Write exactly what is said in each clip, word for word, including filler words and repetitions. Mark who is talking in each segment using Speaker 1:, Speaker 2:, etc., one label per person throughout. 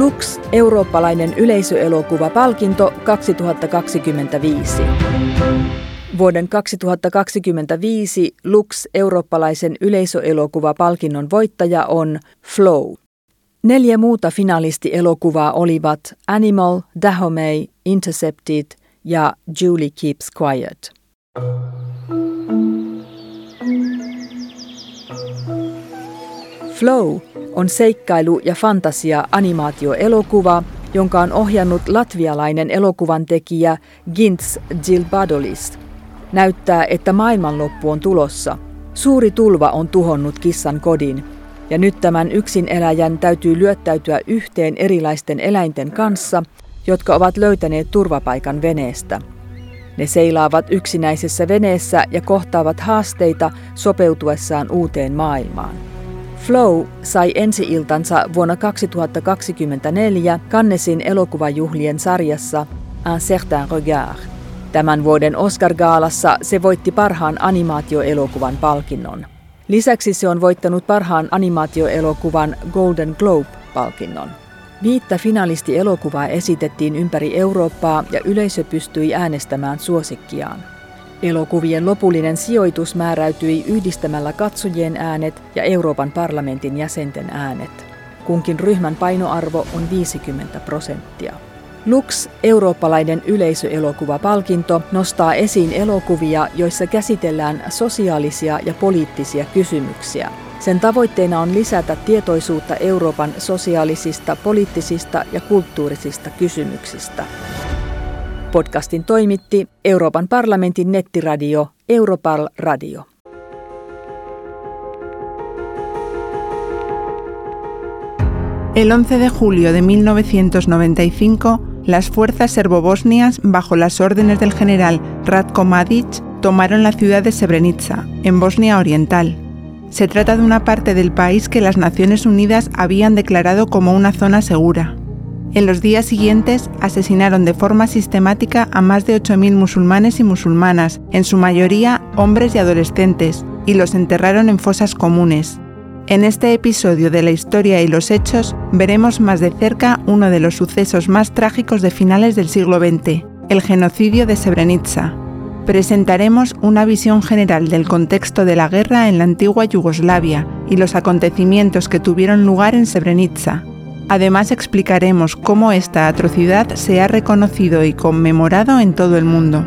Speaker 1: Lux, eurooppalainen yleisöelokuvapalkinto kaksituhattakaksikymmentäviisi. Vuoden kaksituhattakaksikymmentäviisi Lux eurooppalaisen yleisöelokuvapalkinnon voittaja on Flow. Neljä muuta finalistielokuvaa olivat Animal, Dahomey, Intercepted ja Julie Keeps Quiet. Flow on seikkailu- ja fantasia-animaatioelokuva, jonka on ohjannut latvialainen elokuvantekijä Gints Dzilbadolis. Näyttää, että maailmanloppu on tulossa. Suuri tulva on tuhonnut kissan kodin, ja nyt tämän yksineläjän täytyy lyöttäytyä yhteen erilaisten eläinten kanssa, jotka ovat löytäneet turvapaikan veneestä. Ne seilaavat yksinäisessä veneessä ja kohtaavat haasteita sopeutuessaan uuteen maailmaan. Flow sai ensi-iltansa vuonna kaksituhattakaksikymmentäneljä Cannesin elokuvajuhlien sarjassa Un certain regard. Tämän vuoden Oscar-gaalassa se voitti parhaan animaatioelokuvan palkinnon. Lisäksi se on voittanut parhaan animaatioelokuvan Golden Globe-palkinnon. Viittä finalistielokuvaa esitettiin ympäri Eurooppaa ja yleisö pystyi äänestämään suosikkiaan. Elokuvien lopullinen sijoitus määräytyi yhdistämällä katsojien äänet ja Euroopan parlamentin jäsenten äänet. Kunkin ryhmän painoarvo on viisikymmentä prosenttia. Lux, eurooppalainen yleisöelokuvapalkinto, nostaa esiin elokuvia, joissa käsitellään sosiaalisia ja poliittisia kysymyksiä. Sen tavoitteena on lisätä tietoisuutta Euroopan sosiaalisista, poliittisista ja kulttuurisista kysymyksistä. Podcastin toimitti Euroopan parlamentin nettiradio Europarl Radio.
Speaker 2: El once de julio de mil novecientos noventa y cinco, las fuerzas serbobosnias, bajo las órdenes del general Ratko Mladić, tomaron la ciudad de Srebrenica, en Bosnia Oriental. Se trata de una parte del país que las Naciones Unidas habían declarado como una zona segura. En los días siguientes asesinaron de forma sistemática a más de ocho mil musulmanes y musulmanas, en su mayoría hombres y adolescentes, y los enterraron en fosas comunes. En este episodio de la historia y los hechos veremos más de cerca uno de los sucesos más trágicos de finales del siglo veinte, el genocidio de Srebrenica. Presentaremos una visión general del contexto de la guerra en la antigua Yugoslavia y los acontecimientos que tuvieron lugar en Srebrenica. Además explicaremos cómo esta atrocidad se ha reconocido y conmemorado en todo el mundo.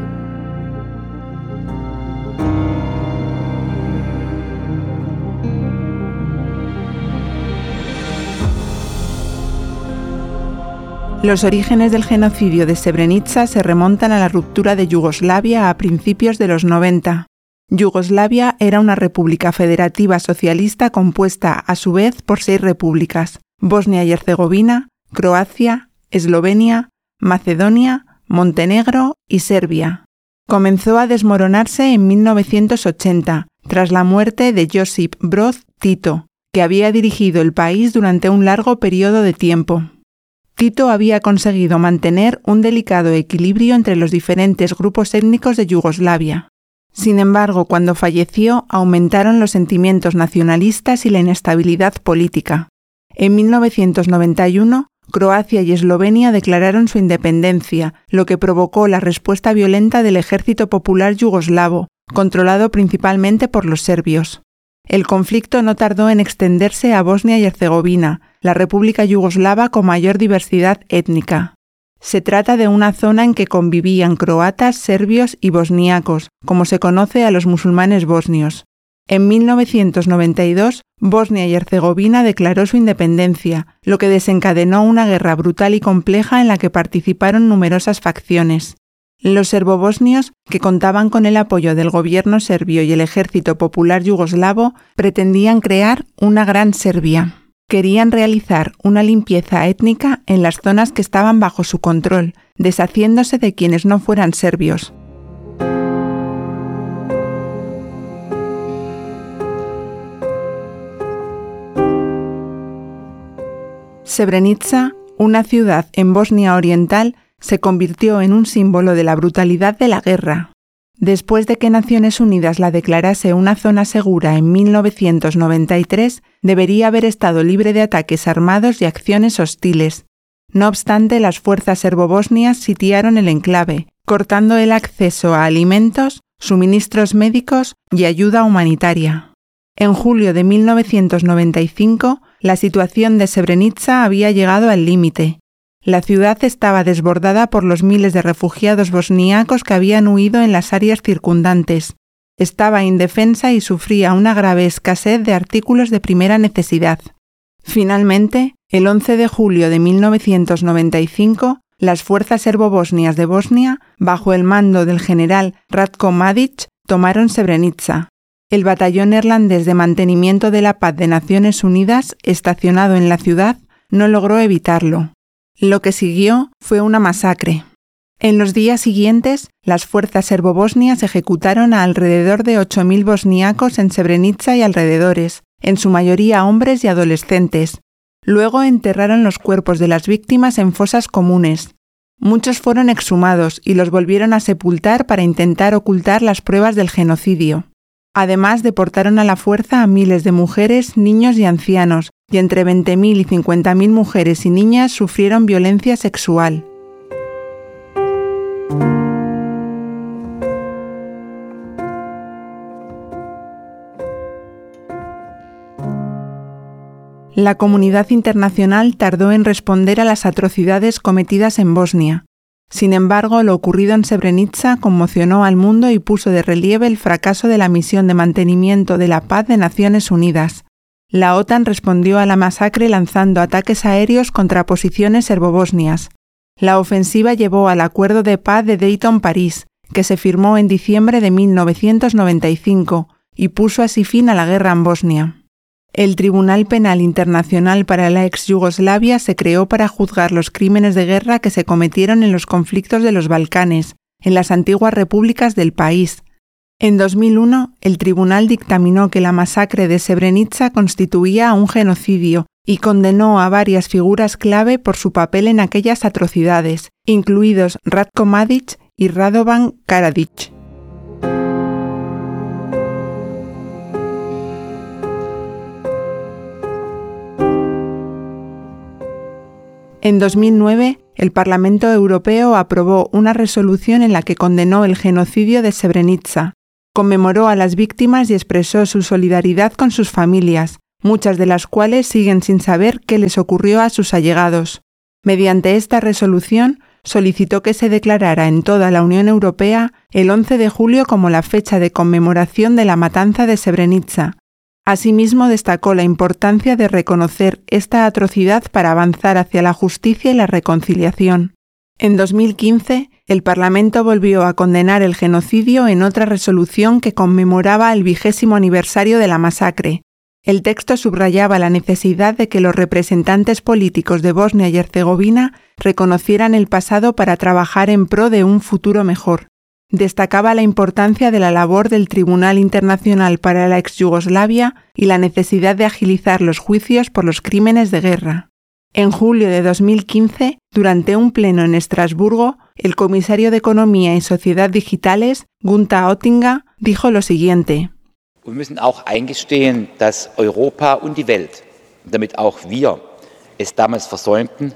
Speaker 2: Los orígenes del genocidio de Srebrenica se remontan a la ruptura de Yugoslavia a principios de los noventa. Yugoslavia era una república federativa socialista compuesta a su vez por seis repúblicas: Bosnia y Herzegovina, Croacia, Eslovenia, Macedonia, Montenegro y Serbia. Comenzó a desmoronarse en mil novecientos ochenta, tras la muerte de Josip Broz Tito, que había dirigido el país durante un largo periodo de tiempo. Tito había conseguido mantener un delicado equilibrio entre los diferentes grupos étnicos de Yugoslavia. Sin embargo, cuando falleció, aumentaron los sentimientos nacionalistas y la inestabilidad política. En mil novecientos noventa y uno, Croacia y Eslovenia declararon su independencia, lo que provocó la respuesta violenta del Ejército Popular Yugoslavo, controlado principalmente por los serbios. El conflicto no tardó en extenderse a Bosnia y Herzegovina, la república yugoslava con mayor diversidad étnica. Se trata de una zona en que convivían croatas, serbios y bosníacos, como se conoce a los musulmanes bosnios. En mil novecientos noventa y dos, Bosnia y Herzegovina declaró su independencia, lo que desencadenó una guerra brutal y compleja en la que participaron numerosas facciones. Los serbobosnios, que contaban con el apoyo del gobierno serbio y el Ejército Popular Yugoslavo, pretendían crear una gran Serbia. Querían realizar una limpieza étnica en las zonas que estaban bajo su control, deshaciéndose de quienes no fueran serbios. Srebrenica, una ciudad en Bosnia Oriental, se convirtió en un símbolo de la brutalidad de la guerra. Después de que Naciones Unidas la declarase una zona segura en mil novecientos noventa y tres, debería haber estado libre de ataques armados y acciones hostiles. No obstante, las fuerzas serbobosnias sitiaron el enclave, cortando el acceso a alimentos, suministros médicos y ayuda humanitaria. En julio de mil novecientos noventa y cinco, la situación de Srebrenica había llegado al límite. La ciudad estaba desbordada por los miles de refugiados bosníacos que habían huido en las áreas circundantes. Estaba indefensa y sufría una grave escasez de artículos de primera necesidad. Finalmente, el once de julio de mil novecientos noventa y cinco, las fuerzas serbobosnias de Bosnia, bajo el mando del general Ratko Mladić, tomaron Srebrenica. El batallón neerlandés de mantenimiento de la paz de Naciones Unidas, estacionado en la ciudad, no logró evitarlo. Lo que siguió fue una masacre. En los días siguientes, las fuerzas serbobosnias ejecutaron a alrededor de ocho mil bosníacos en Srebrenica y alrededores, en su mayoría hombres y adolescentes. Luego enterraron los cuerpos de las víctimas en fosas comunes. Muchos fueron exhumados y los volvieron a sepultar para intentar ocultar las pruebas del genocidio. Además, deportaron a la fuerza a miles de mujeres, niños y ancianos, y entre veinte mil y cincuenta mil mujeres y niñas sufrieron violencia sexual. La comunidad internacional tardó en responder a las atrocidades cometidas en Bosnia. Sin embargo, lo ocurrido en Srebrenica conmocionó al mundo y puso de relieve el fracaso de la misión de mantenimiento de la paz de Naciones Unidas. La OTAN respondió a la masacre lanzando ataques aéreos contra posiciones serbobosnias. La ofensiva llevó al Acuerdo de Paz de Dayton-París, que se firmó en diciembre de mil novecientos noventa y cinco, y puso así fin a la guerra en Bosnia. El Tribunal Penal Internacional para la ex Yugoslavia se creó para juzgar los crímenes de guerra que se cometieron en los conflictos de los Balcanes, en las antiguas repúblicas del país. En dos mil uno, el tribunal dictaminó que la masacre de Srebrenica constituía un genocidio y condenó a varias figuras clave por su papel en aquellas atrocidades, incluidos Ratko Mladić y Radovan Karadzic. En dos mil nueve, el Parlamento Europeo aprobó una resolución en la que condenó el genocidio de Srebrenica, conmemoró a las víctimas y expresó su solidaridad con sus familias, muchas de las cuales siguen sin saber qué les ocurrió a sus allegados. Mediante esta resolución, solicitó que se declarara en toda la Unión Europea el once de julio como la fecha de conmemoración de la matanza de Srebrenica. Asimismo, destacó la importancia de reconocer esta atrocidad para avanzar hacia la justicia y la reconciliación. En dos mil quince, el Parlamento volvió a condenar el genocidio en otra resolución que conmemoraba el vigésimo aniversario de la masacre. El texto subrayaba la necesidad de que los representantes políticos de Bosnia y Herzegovina reconocieran el pasado para trabajar en pro de un futuro mejor. Destacaba la importancia de la labor del Tribunal Internacional para la ex Yugoslavia y la necesidad de agilizar los juicios por los crímenes de guerra. En julio de dos mil quince, durante un pleno en Estrasburgo, el comisario de Economía y Sociedad Digitales, Gunther Oettinger, dijo lo siguiente:
Speaker 3: Wir müssen auch eingestehen, dass Europa und die Welt, damit auch wir es damals versäumten,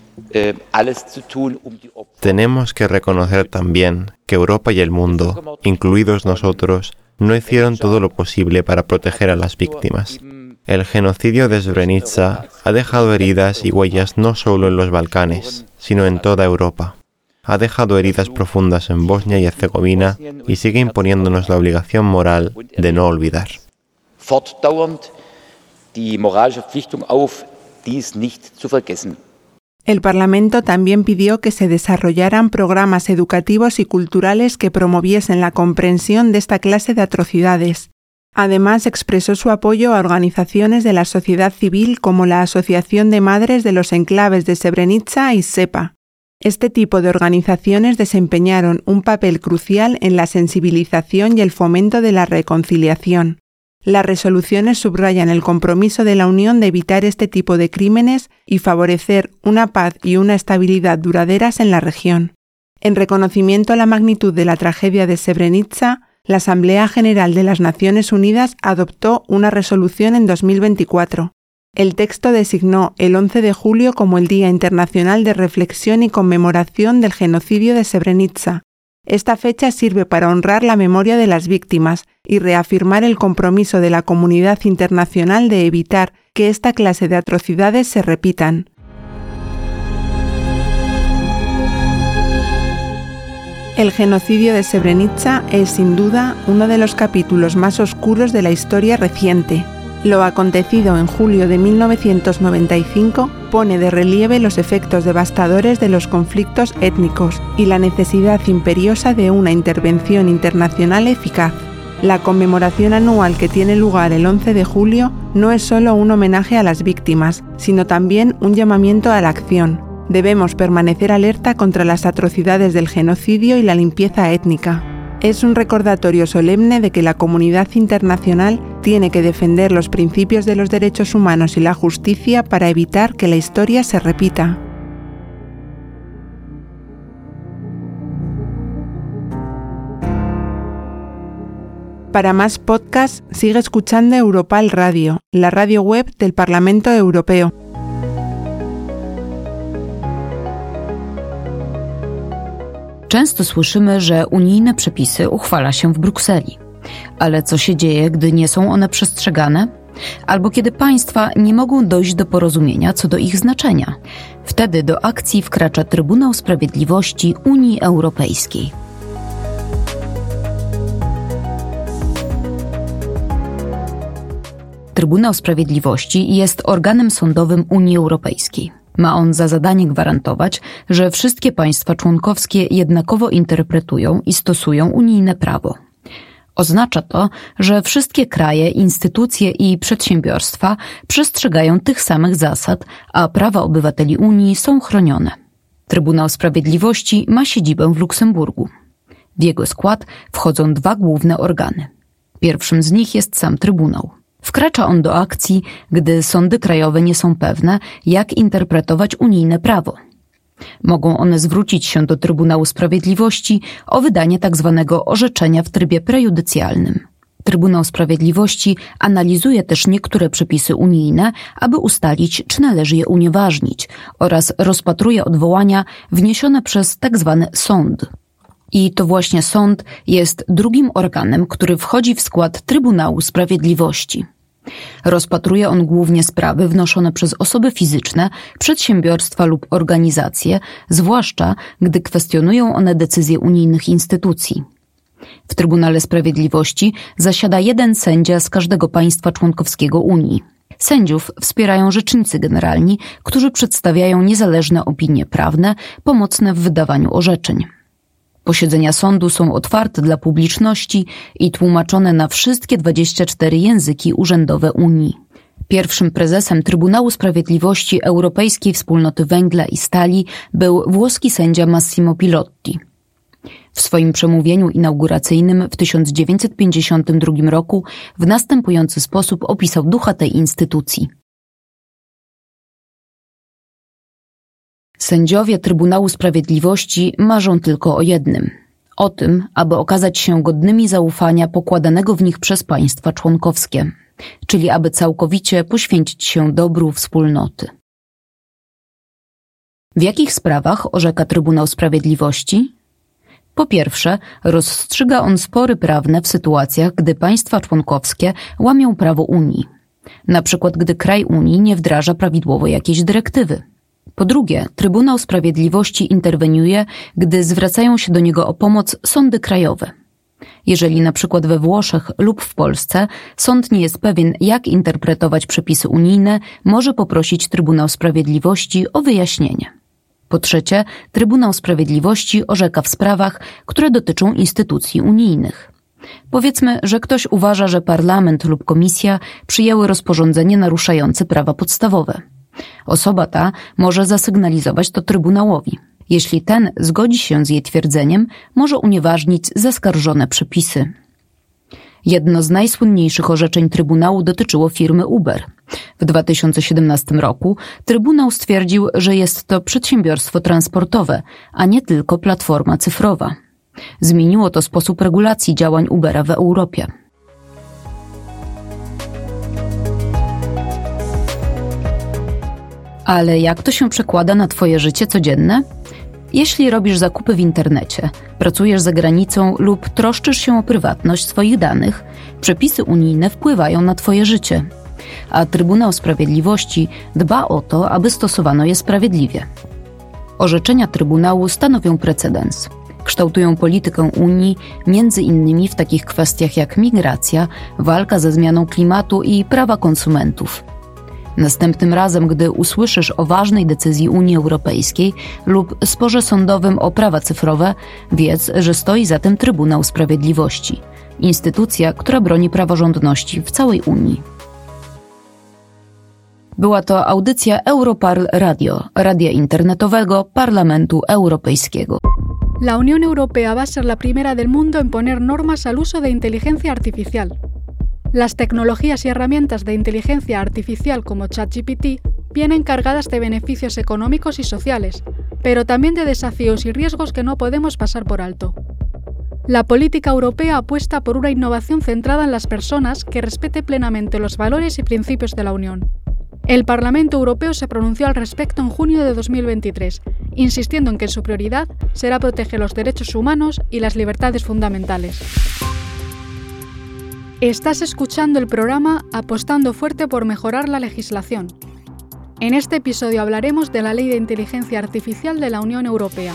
Speaker 4: Tenemos que reconocer también que Europa y el mundo, incluidos nosotros, no hicieron todo lo posible para proteger a las víctimas. El genocidio de Srebrenica ha dejado heridas y huellas no solo en los Balcanes, sino en toda Europa. Ha dejado heridas profundas en Bosnia y Herzegovina y sigue imponiéndonos la obligación moral de no olvidar.
Speaker 3: Fortdauernd die moralische Verpflichtung auf, dies nicht zu vergessen.
Speaker 2: El Parlamento también pidió que se desarrollaran programas educativos y culturales que promoviesen la comprensión de esta clase de atrocidades. Además, expresó su apoyo a organizaciones de la sociedad civil como la Asociación de Madres de los Enclaves de Srebrenica y SEPA. Este tipo de organizaciones desempeñaron un papel crucial en la sensibilización y el fomento de la reconciliación. Las resoluciones subrayan el compromiso de la Unión de evitar este tipo de crímenes y favorecer una paz y una estabilidad duraderas en la región. En reconocimiento a la magnitud de la tragedia de Srebrenica, la Asamblea General de las Naciones Unidas adoptó una resolución en dos mil veinticuatro. El texto designó el once de julio como el Día Internacional de Reflexión y Conmemoración del Genocidio de Srebrenica. Esta fecha sirve para honrar la memoria de las víctimas y reafirmar el compromiso de la comunidad internacional de evitar que esta clase de atrocidades se repitan. El genocidio de Srebrenica es sin duda uno de los capítulos más oscuros de la historia reciente. Lo acontecido en julio de mil novecientos noventa y cinco pone de relieve los efectos devastadores de los conflictos étnicos y la necesidad imperiosa de una intervención internacional eficaz. La conmemoración anual que tiene lugar el once de julio no es solo un homenaje a las víctimas, sino también un llamamiento a la acción. Debemos permanecer alerta contra las atrocidades del genocidio y la limpieza étnica. Es un recordatorio solemne de que la comunidad internacional tiene que defender los principios de los derechos humanos y la justicia para evitar que la historia se repita. Para más podcasts, sigue escuchando Europal Radio, la radio web del Parlamento Europeo.
Speaker 5: Często słyszymy, że unijne przepisy uchwala się w Brukseli. Ale co się dzieje, gdy nie są one przestrzegane? Albo kiedy państwa nie mogą dojść do porozumienia co do ich znaczenia? Wtedy do akcji wkracza Trybunał Sprawiedliwości Unii Europejskiej. Trybunał Sprawiedliwości jest organem sądowym Unii Europejskiej. Ma on za zadanie gwarantować, że wszystkie państwa członkowskie jednakowo interpretują i stosują unijne prawo. Oznacza to, że wszystkie kraje, instytucje i przedsiębiorstwa przestrzegają tych samych zasad, a prawa obywateli Unii są chronione. Trybunał Sprawiedliwości ma siedzibę w Luksemburgu. W jego skład wchodzą dwa główne organy. Pierwszym z nich jest sam Trybunał. Wkracza on do akcji, gdy sądy krajowe nie są pewne, jak interpretować unijne prawo. Mogą one zwrócić się do Trybunału Sprawiedliwości o wydanie tzw. orzeczenia w trybie prejudycjalnym. Trybunał Sprawiedliwości analizuje też niektóre przepisy unijne, aby ustalić, czy należy je unieważnić, oraz rozpatruje odwołania wniesione przez tzw. sąd. I to właśnie sąd jest drugim organem, który wchodzi w skład Trybunału Sprawiedliwości. Rozpatruje on głównie sprawy wnoszone przez osoby fizyczne, przedsiębiorstwa lub organizacje, zwłaszcza gdy kwestionują one decyzje unijnych instytucji. W Trybunale Sprawiedliwości zasiada jeden sędzia z każdego państwa członkowskiego Unii. Sędziów wspierają rzecznicy generalni, którzy przedstawiają niezależne opinie prawne, pomocne w wydawaniu orzeczeń. Posiedzenia sądu są otwarte dla publiczności i tłumaczone na wszystkie dwadzieścia cztery języki urzędowe Unii. Pierwszym prezesem Trybunału Sprawiedliwości Europejskiej Wspólnoty Węgla i Stali był włoski sędzia Massimo Pilotti. W swoim przemówieniu inauguracyjnym w tysiąc dziewięćset pięćdziesiątym drugim roku w następujący sposób opisał ducha tej instytucji. Sędziowie Trybunału Sprawiedliwości marzą tylko o jednym – o tym, aby okazać się godnymi zaufania pokładanego w nich przez państwa członkowskie, czyli aby całkowicie poświęcić się dobru wspólnoty. W jakich sprawach orzeka Trybunał Sprawiedliwości? Po pierwsze, rozstrzyga on spory prawne w sytuacjach, gdy państwa członkowskie łamią prawo Unii, na przykład gdy kraj Unii nie wdraża prawidłowo jakiejś dyrektywy. Po drugie, Trybunał Sprawiedliwości interweniuje, gdy zwracają się do niego o pomoc sądy krajowe. Jeżeli na przykład we Włoszech lub w Polsce sąd nie jest pewien, jak interpretować przepisy unijne, może poprosić Trybunał Sprawiedliwości o wyjaśnienie. Po trzecie, Trybunał Sprawiedliwości orzeka w sprawach, które dotyczą instytucji unijnych. Powiedzmy, że ktoś uważa, że Parlament lub Komisja przyjęły rozporządzenie naruszające prawa podstawowe. Osoba ta może zasygnalizować to Trybunałowi. Jeśli ten zgodzi się z jej twierdzeniem, może unieważnić zaskarżone przepisy. Jedno z najsłynniejszych orzeczeń Trybunału dotyczyło firmy Uber. W dwa tysiące siedemnastym roku Trybunał stwierdził, że jest to przedsiębiorstwo transportowe, a nie tylko platforma cyfrowa. Zmieniło to sposób regulacji działań Ubera w Europie. Ale jak to się przekłada na Twoje życie codzienne? Jeśli robisz zakupy w internecie, pracujesz za granicą lub troszczysz się o prywatność swoich danych, przepisy unijne wpływają na Twoje życie, a Trybunał Sprawiedliwości dba o to, aby stosowano je sprawiedliwie. Orzeczenia Trybunału stanowią precedens. Kształtują politykę Unii między innymi w takich kwestiach jak migracja, walka ze zmianą klimatu i prawa konsumentów. Następnym razem, gdy usłyszysz o ważnej decyzji Unii Europejskiej lub sporze sądowym o prawa cyfrowe, wiedz, że stoi za tym Trybunał Sprawiedliwości, instytucja, która broni praworządności w całej Unii. Była to audycja Europarl Radio, radia internetowego Parlamentu Europejskiego.
Speaker 6: La Unión Europea va a ser la primera del mundo en poner normas al uso de inteligencia artificial. Las tecnologías y herramientas de inteligencia artificial como ChatGPT vienen cargadas de beneficios económicos y sociales, pero también de desafíos y riesgos que no podemos pasar por alto. La política europea apuesta por una innovación centrada en las personas que respete plenamente los valores y principios de la Unión. El Parlamento Europeo se pronunció al respecto en junio de dos mil veintitrés, insistiendo en que su prioridad será proteger los derechos humanos y las libertades fundamentales. Estás escuchando el programa Apostando fuerte por mejorar la legislación. En este episodio hablaremos de la Ley de Inteligencia Artificial de la Unión Europea.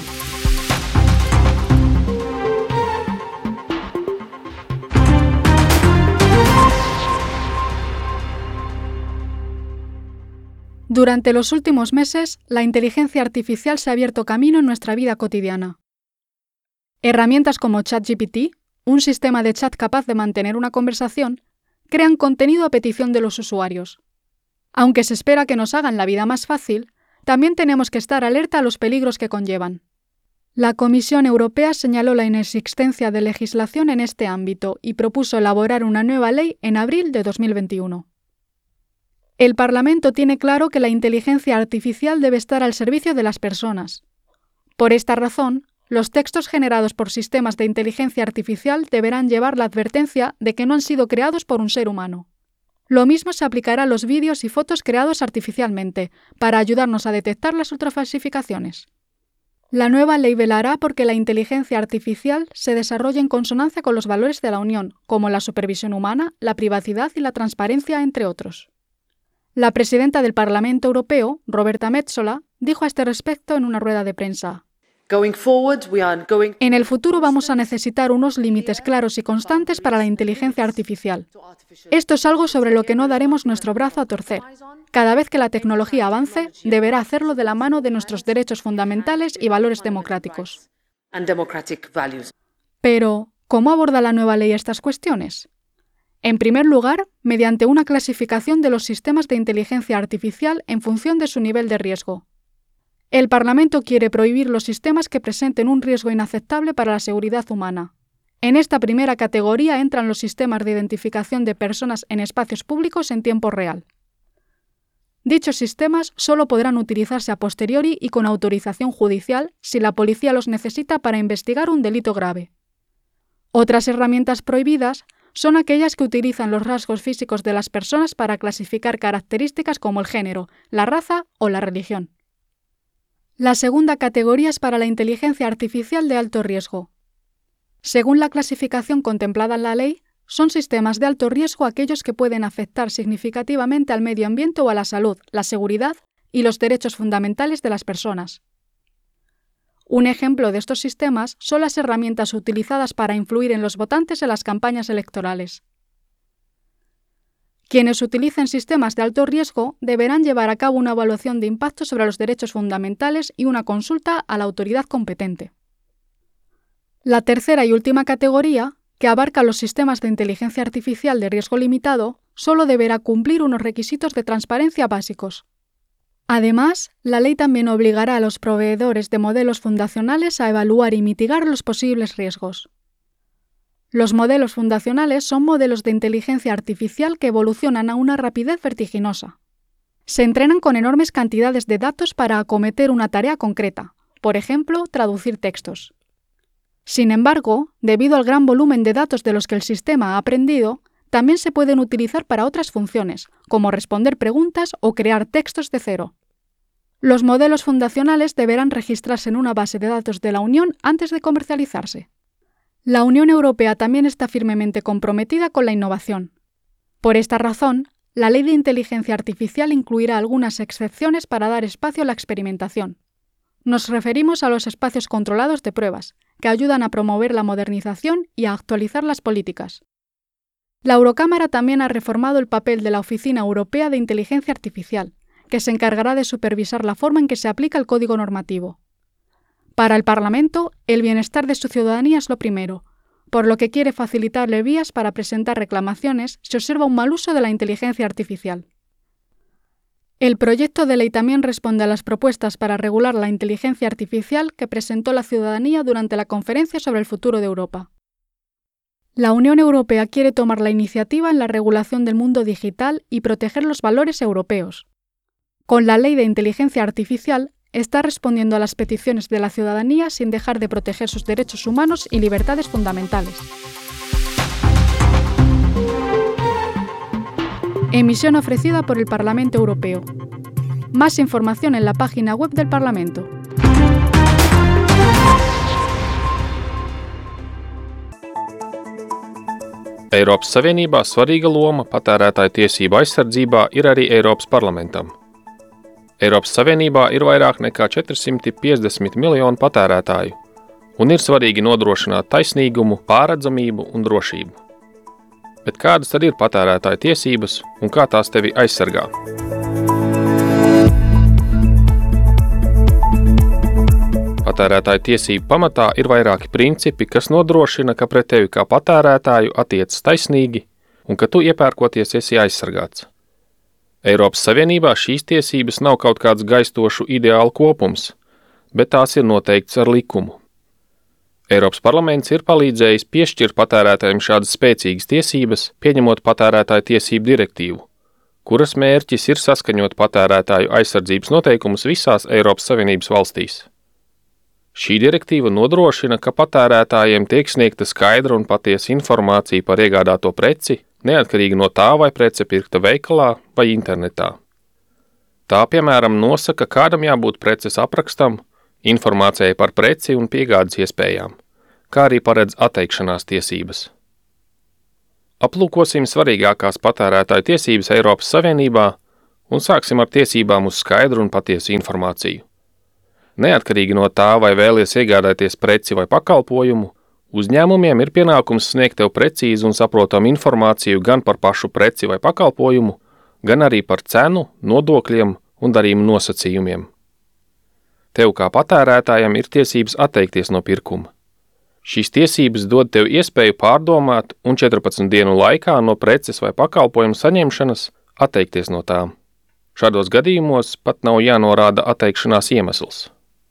Speaker 6: Durante los últimos meses, la inteligencia artificial se ha abierto camino en nuestra vida cotidiana. Herramientas como ChatGPT, un sistema de chat capaz de mantener una conversación, crean contenido a petición de los usuarios. Aunque se espera que nos hagan la vida más fácil, también tenemos que estar alerta a los peligros que conllevan. La Comisión Europea señaló la inexistencia de legislación en este ámbito y propuso elaborar una nueva ley en abril de dos mil veintiuno. El Parlamento tiene claro que la inteligencia artificial debe estar al servicio de las personas. Por esta razón, los textos generados por sistemas de inteligencia artificial deberán llevar la advertencia de que no han sido creados por un ser humano. Lo mismo se aplicará a los vídeos y fotos creados artificialmente, para ayudarnos a detectar las ultrafalsificaciones. La nueva ley velará porque la inteligencia artificial se desarrolle en consonancia con los valores de la Unión, como la supervisión humana, la privacidad y la transparencia, entre otros. La presidenta del Parlamento Europeo, Roberta Metsola, dijo a este respecto en una rueda de prensa: En el futuro vamos a necesitar unos límites claros y constantes para la inteligencia artificial. Esto es algo sobre lo que no daremos nuestro brazo a torcer. Cada vez que la tecnología avance, deberá hacerlo de la mano de nuestros derechos fundamentales y valores democráticos. Pero, ¿cómo aborda la nueva ley estas cuestiones? En primer lugar, mediante una clasificación de los sistemas de inteligencia artificial en función de su nivel de riesgo. El Parlamento quiere prohibir los sistemas que presenten un riesgo inaceptable para la seguridad humana. En esta primera categoría entran los sistemas de identificación de personas en espacios públicos en tiempo real. Dichos sistemas solo podrán utilizarse a posteriori y con autorización judicial si la policía los necesita para investigar un delito grave. Otras herramientas prohibidas son aquellas que utilizan los rasgos físicos de las personas para clasificar características como el género, la raza o la religión. La segunda categoría es para la inteligencia artificial de alto riesgo. Según la clasificación contemplada en la ley, son sistemas de alto riesgo aquellos que pueden afectar significativamente al medio ambiente o a la salud, la seguridad y los derechos fundamentales de las personas. Un ejemplo de estos sistemas son las herramientas utilizadas para influir en los votantes en las campañas electorales. Quienes utilicen sistemas de alto riesgo deberán llevar a cabo una evaluación de impacto sobre los derechos fundamentales y una consulta a la autoridad competente. La tercera y última categoría, que abarca los sistemas de inteligencia artificial de riesgo limitado, solo deberá cumplir unos requisitos de transparencia básicos. Además, la ley también obligará a los proveedores de modelos fundacionales a evaluar y mitigar los posibles riesgos. Los modelos fundacionales son modelos de inteligencia artificial que evolucionan a una rapidez vertiginosa. Se entrenan con enormes cantidades de datos para acometer una tarea concreta, por ejemplo, traducir textos. Sin embargo, debido al gran volumen de datos de los que el sistema ha aprendido, también se pueden utilizar para otras funciones, como responder preguntas o crear textos de cero. Los modelos fundacionales deberán registrarse en una base de datos de la Unión antes de comercializarse. La Unión Europea también está firmemente comprometida con la innovación. Por esta razón, la Ley de Inteligencia Artificial incluirá algunas excepciones para dar espacio a la experimentación. Nos referimos a los espacios controlados de pruebas, que ayudan a promover la modernización y a actualizar las políticas. La Eurocámara también ha reformado el papel de la Oficina Europea de Inteligencia Artificial, que se encargará de supervisar la forma en que se aplica el código normativo. Para el Parlamento, el bienestar de su ciudadanía es lo primero, por lo que quiere facilitarle vías para presentar reclamaciones si observa un mal uso de la inteligencia artificial. El proyecto de ley también responde a las propuestas para regular la inteligencia artificial que presentó la ciudadanía durante la Conferencia sobre el Futuro de Europa. La Unión Europea quiere tomar la iniciativa en la regulación del mundo digital y proteger los valores europeos. Con la Ley de Inteligencia Artificial, está respondiendo a las peticiones de la ciudadanía sin dejar de proteger sus derechos humanos y libertades fundamentales. Emisión ofrecida por el Parlamento Europeo. Más información en la página web del Parlamento.
Speaker 7: Eiropas Savienībā svarīga loma patērētāju tiesību aizsardzībā ir arī Eiropas parlamentam. Eiropas Savienībā ir vairāk nekā četri simti piecdesmit miljoni patērētāju, un ir svarīgi nodrošināt taisnīgumu, pārredzamību un drošību. Bet kādas tad ir patērētāju tiesības un kā tās tevi aizsargā? Patērētāju tiesību pamatā ir vairāki principi, kas nodrošina, ka pret tevi kā patērētāju attiecas taisnīgi un ka tu iepērkoties esi aizsargāts. Eiropas Savienībā šīs tiesības nav kaut kāds gaistošu ideālu kopums, bet tās ir noteikts ar likumu. Eiropas parlaments ir palīdzējis piešķirt patērētājiem šādas spēcīgas tiesības, pieņemot patērētāju tiesību direktīvu, kuras mērķis ir saskaņot patērētāju aizsardzības noteikumus visās Eiropas Savienības valstīs. Šī direktīva nodrošina, ka patērētājiem tiek sniegta skaidra un patiesa informācija par iegādāto preci, neatkarīgi no tā, vai prece pirkta veikalā vai internetā. Tā, piemēram, nosaka, kādam jābūt preces aprakstam, informācijai par preci un piegādes iespējām, kā arī paredz atteikšanās tiesības. Aplūkosim svarīgākās patērētāju tiesības Eiropas Savienībā un sāksim ar tiesībām uz skaidru un patiesu informāciju. Neatkarīgi no tā, vai vēlies iegādāties preci vai pakalpojumu, uzņēmumiem ir pienākums sniegt tev precīzu un saprotamu informāciju gan par pašu preci vai pakalpojumu, gan arī par cenu, nodokļiem un darījumu nosacījumiem. Tev kā patērētājam ir tiesības atteikties no pirkuma. Šīs tiesības dod tev iespēju pārdomāt un četrpadsmit dienu laikā no preces vai pakalpojumu saņemšanas atteikties no tām. Šādos gadījumos pat nav jānorāda atteikšanās iemesls.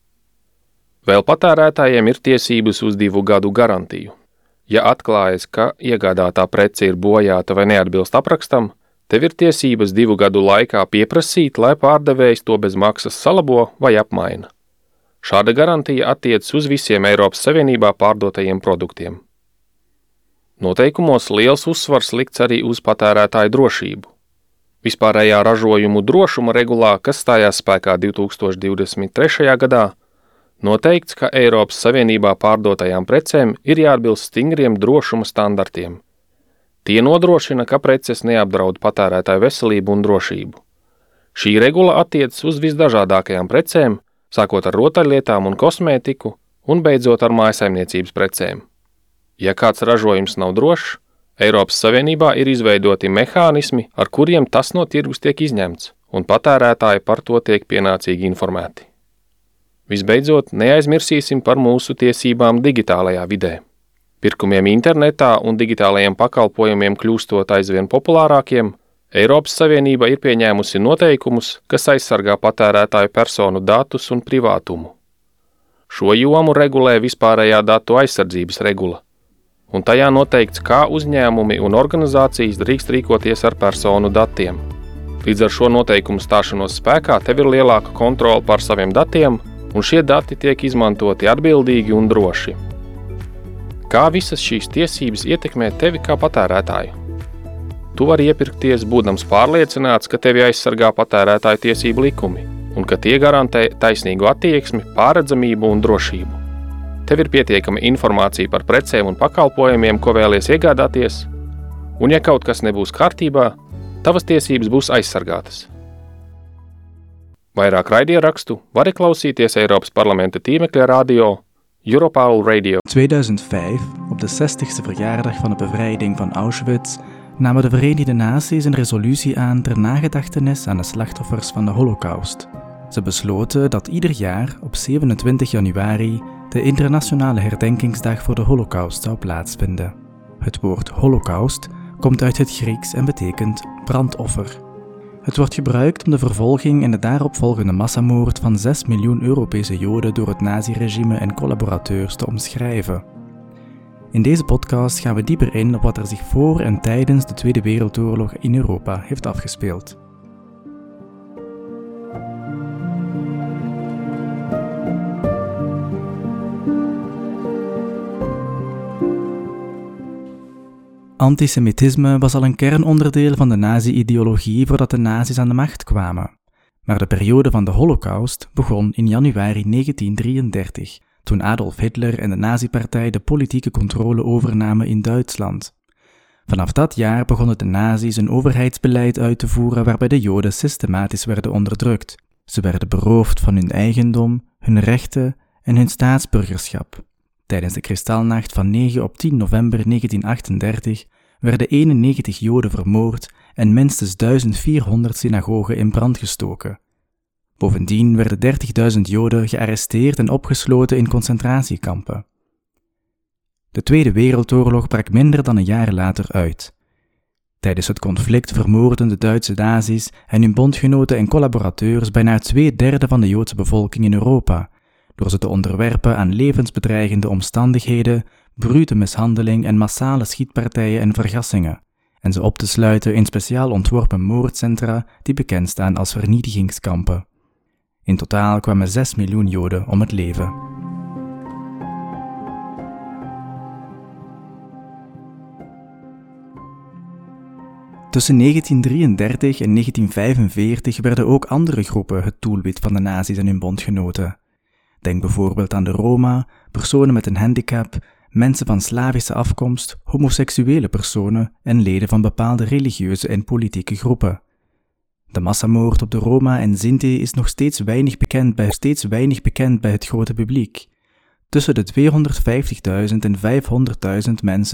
Speaker 7: Vēl patērētājiem ir tiesības uz divu gadu garantiju. Ja atklājas, ka iegādātā prece ir bojāta vai neatbilst aprakstam, tev ir tiesības divu gadu laikā pieprasīt, lai pārdevējs to bez maksas salabo vai apmaina. Šāda garantija attiecas uz visiem Eiropas Savienībā pārdotajiem produktiem. Noteikumos liels uzsvars likts arī uz patērētāju drošību. Vispārējā ražojumu drošuma regulā, kas stājās spēkā divi tūkstoši divdesmit trešajā gadā, noteikts, ka Eiropas Savienībā pārdotajām precēm ir jāatbilst stingriem drošuma standartiem. Tie nodrošina, ka preces neapdraud patērētāju veselību un drošību. Šī regula attiecas uz visdažādākajām precēm, sākot ar rotaļlietām un kosmētiku un beidzot ar mājsaimniecības precēm. Ja kāds ražojums nav drošs, Eiropas Savienībā ir izveidoti mehānismi, ar kuriem tas no tirgus tiek izņemts, un patērētāji par to tiek pienācīgi informēti. Visbeidzot, neaizmirsīsim par mūsu tiesībām digitālajā vidē. Pirkumiem internetā un digitālajiem pakalpojumiem kļūstot aizvien populārākiem, Eiropas Savienība ir pieņēmusi noteikumus, kas aizsargā patērētāju personu datus un privātumu. Šo jomu regulē vispārējā datu aizsardzības regula, un tajā noteikts, kā uzņēmumi un organizācijas drīkst rīkoties ar personu datiem. Līdz ar šo noteikumu stāšanos spēkā tev ir lielāka kontrole pār saviem datiem, un šie dati tiek izmantoti atbildīgi un droši. Kā visas šīs tiesības ietekmē tevi kā patērētāju? Tu vari iepirkties, būdams pārliecināts, ka tevi aizsargā patērētāju tiesību likumi, un ka tie garantē taisnīgu attieksmi, pārredzamību un drošību. Tev ir pietiekama informācija par precēm un pakalpojumiem, ko vēlies iegādāties, un ja kaut kas nebūs kārtībā, tavas tiesības būs aizsargātas. Vairāk raidierakstu vari klausīties Eiropas Parlamenta tīmekļa radio Europower Radio.
Speaker 8: tweeduizend vijf, op de zestigste verjaardag van de bevrijding van Auschwitz, namen de Verenigde Naties een resolutie aan ter nagedachtenis aan de slachtoffers van de Holocaust. Ze besloten dat ieder jaar op zevenentwintig januari de internationale herdenkingsdag voor de Holocaust zou plaatsvinden. Het woord Holocaust komt uit het Grieks en betekent brandoffer. Het wordt gebruikt om de vervolging en de daaropvolgende massamoord van zes miljoen Europese Joden door het naziregime en collaborateurs te omschrijven. In deze podcast gaan we dieper in op wat er zich voor en tijdens de Tweede Wereldoorlog in Europa heeft afgespeeld. Antisemitisme was al een kernonderdeel van de nazi-ideologie voordat de nazi's aan de macht kwamen. Maar de periode van de Holocaust begon in januari negentien drieëndertig, toen Adolf Hitler en de nazi-partij de politieke controle overnamen in Duitsland. Vanaf dat jaar begonnen de nazi's een overheidsbeleid uit te voeren waarbij de Joden systematisch werden onderdrukt. Ze werden beroofd van hun eigendom, hun rechten en hun staatsburgerschap. Tijdens de Kristallnacht van negen op tien november negentien achtendertig werden eenennegentig Joden vermoord en minstens duizend vierhonderd synagogen in brand gestoken. Bovendien werden dertigduizend Joden gearresteerd en opgesloten in concentratiekampen. De Tweede Wereldoorlog brak minder dan een jaar later uit. Tijdens het conflict vermoordden de Duitse nazi's en hun bondgenoten en collaborateurs bijna twee derde van de Joodse bevolking in Europa, door ze te onderwerpen aan levensbedreigende omstandigheden, brute mishandeling en massale schietpartijen en vergassingen, en ze op te sluiten in speciaal ontworpen moordcentra die bekend staan als vernietigingskampen. In totaal kwamen zes miljoen Joden om het leven. Tussen negentien drieëndertig en negentien vijfenveertig werden ook andere groepen het doelwit van de nazi's en hun bondgenoten. Denk bijvoorbeeld aan de Roma, personen met een handicap, mensen van Slavische afkomst, homoseksuele personen en leden van bepaalde religieuze en politieke groepen. De massamoord op de Roma en Sinti is nog steeds weinig bekend bij, steeds weinig bekend bij het grote publiek. Tussen de tweehonderdvijftigduizend en vijfhonderdduizend mensen